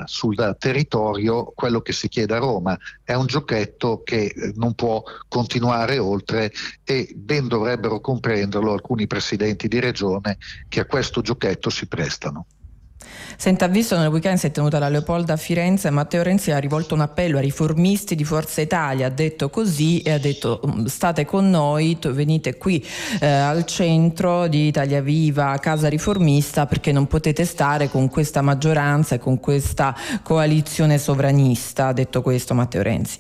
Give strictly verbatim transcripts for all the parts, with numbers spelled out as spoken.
sul territorio quello che si chiede a Roma. È un giochetto che non può continuare oltre, e ben dovrebbero comprenderlo alcuni presidenti di regione che a questo giochetto si prestano. Senta, visto nel weekend si è tenuta la Leopolda a Firenze, Matteo Renzi ha rivolto un appello ai riformisti di Forza Italia, ha detto così, e ha detto: state con noi, venite qui eh, al centro di Italia Viva, Casa Riformista, perché non potete stare con questa maggioranza e con questa coalizione sovranista. Ha detto questo Matteo Renzi.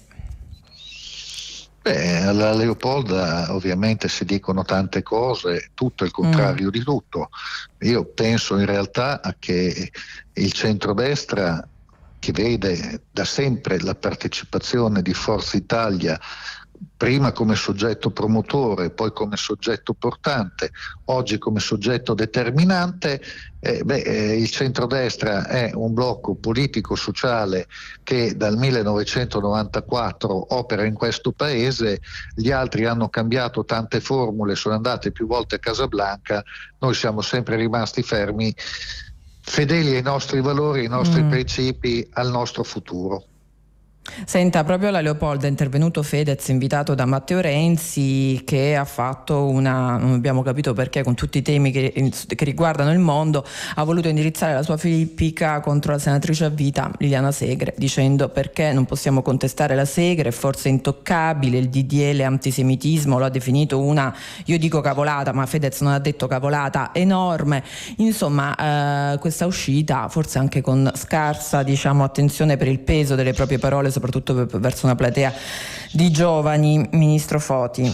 Beh, alla Leopolda ovviamente si dicono tante cose, tutto il contrario mm. di tutto. Io penso in realtà che il centrodestra, che vede da sempre la partecipazione di Forza Italia prima come soggetto promotore, poi come soggetto portante, oggi come soggetto determinante, eh, beh, eh, il centrodestra è un blocco politico-sociale che dal millenovecentonovantaquattro opera in questo paese. Gli altri hanno cambiato tante formule, sono andate più volte a Casablanca, noi siamo sempre rimasti fermi, fedeli ai nostri valori, ai nostri mm. principi, al nostro futuro. Senta, proprio alla Leopolda è intervenuto Fedez, invitato da Matteo Renzi, che ha fatto una, non abbiamo capito perché, con tutti i temi che, che riguardano il mondo, ha voluto indirizzare la sua filippica contro la senatrice a vita Liliana Segre, dicendo: perché non possiamo contestare la Segre, è forse intoccabile, il D D L antisemitismo lo ha definito una, io dico cavolata, ma Fedez non ha detto cavolata, enorme. Insomma, eh, questa uscita forse anche con scarsa, diciamo, attenzione per il peso delle proprie parole, soprattutto verso una platea di giovani. Ministro Foti.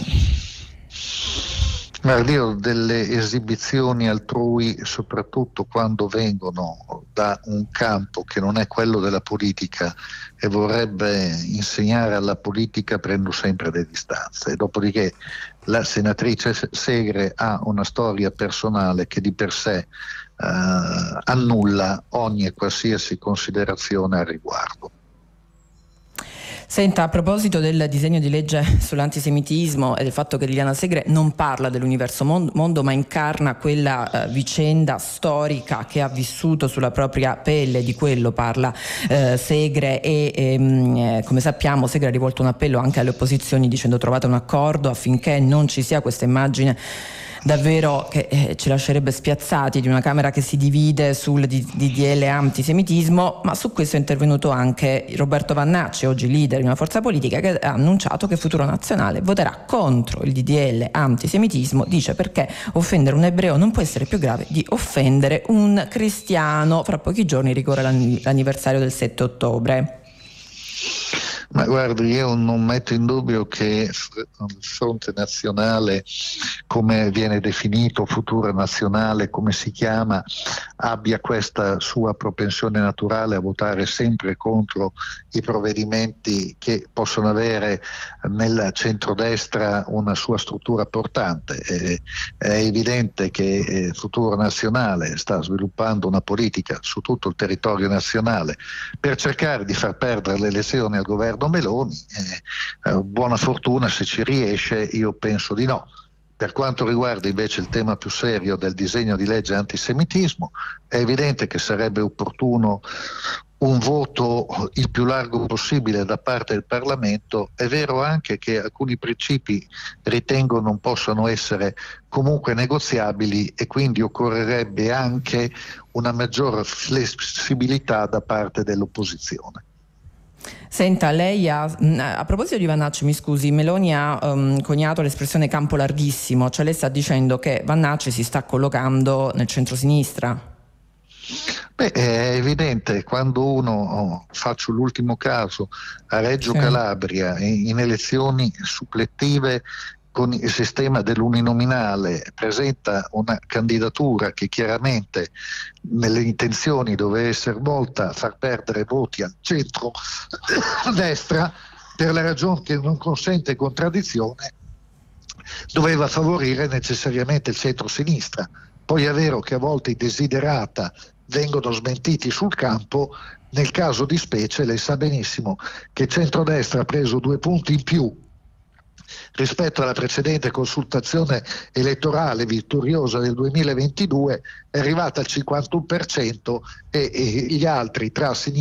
Guardi, io delle esibizioni altrui, soprattutto quando vengono da un campo che non è quello della politica e vorrebbe insegnare alla politica, prendo sempre le distanze. Dopodiché la senatrice Segre ha una storia personale che di per sé eh, annulla ogni e qualsiasi considerazione al riguardo. Senta, a proposito del disegno di legge sull'antisemitismo e del fatto che Liliana Segre non parla dell'universo mondo, ma incarna quella eh, vicenda storica che ha vissuto sulla propria pelle, di quello parla eh, Segre, e ehm, come sappiamo Segre ha rivolto un appello anche alle opposizioni dicendo: trovate un accordo affinché non ci sia questa immagine davvero che eh, ci lascerebbe spiazzati, di una Camera che si divide sul D D L antisemitismo. Ma su questo è intervenuto anche Roberto Vannacci, oggi leader di una forza politica, che ha annunciato che Futuro Nazionale voterà contro il D D L antisemitismo. Dice: perché offendere un ebreo non può essere più grave di offendere un cristiano. Fra pochi giorni ricorre l'anniversario del sette ottobre. Ma guardi, io non metto in dubbio che il Fronte Nazionale, come viene definito, Futuro Nazionale, come si chiama, abbia questa sua propensione naturale a votare sempre contro i provvedimenti che possono avere nel centrodestra una sua struttura portante. È, è evidente che Futuro Nazionale sta sviluppando una politica su tutto il territorio nazionale per cercare di far perdere le elezioni al governo Meloni. Eh, buona fortuna se ci riesce, io penso di no. Per quanto riguarda invece il tema più serio del disegno di legge antisemitismo, è evidente che sarebbe opportuno un voto il più largo possibile da parte del Parlamento. È vero anche che alcuni principi ritengo non possano essere comunque negoziabili, e quindi occorrerebbe anche una maggiore flessibilità da parte dell'opposizione. Senta, lei ha, a proposito di Vannacci, mi scusi, Meloni ha um, coniato l'espressione campo larghissimo, cioè lei sta dicendo che Vannacci si sta collocando nel centro-sinistra? Beh, è evidente, quando uno, oh, faccio l'ultimo caso, a Reggio sì. Calabria in, in elezioni suppletive con il sistema dell'uninominale presenta una candidatura che chiaramente nelle intenzioni doveva essere volta a far perdere voti al centro-destra, per la ragione che non consente contraddizione, doveva favorire necessariamente il centro-sinistra. Poi è vero che a volte i desiderata vengono smentiti sul campo. Nel caso di specie lei sa benissimo che il centrodestra ha preso due punti in più rispetto alla precedente consultazione elettorale vittoriosa del duemilaventidue, è arrivata al cinquantuno per cento, e, e gli altri tra sinistra